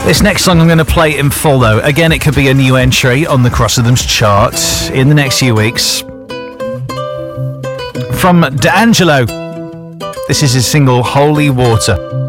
This next song I'm going to play in full, though. Again, it could be a new entry on the Cross Rhythms chart in the next few weeks. From D'Angelo, this is his single Holy Water.